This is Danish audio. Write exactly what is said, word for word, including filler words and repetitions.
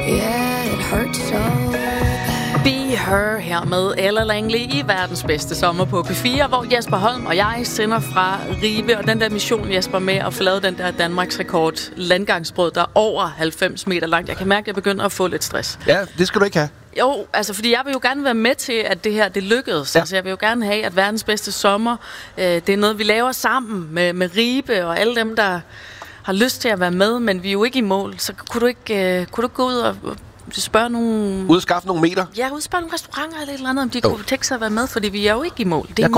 Yeah, it hurts so bad. Be Her her med Ella Langley i verdens bedste sommer på P fire, hvor Jesper Holm og jeg sender fra Ribe, og den der mission, Jesper, med at få lavet den der Danmarks rekord landgangsbrød, der er over halvfems meter langt. Jeg kan mærke, at jeg begynder at få lidt stress. Ja, det skal du ikke have. Jo, altså fordi jeg vil jo gerne være med til, at det her, det lykkedes. Ja. Altså jeg vil jo gerne have, at verdens bedste sommer, øh, det er noget, vi laver sammen med, med Ribe og alle dem, der har lyst til at være med, men vi er jo ikke i mål. Så kunne du ikke, øh, kunne du gå ud og spørge nogle... Ud og skaffe nogle meter? Ja, ud og spørge nogle restauranter eller et eller andet, om de jo. kunne tænke sig at være med, fordi vi er jo ikke i mål. Det er jeg i går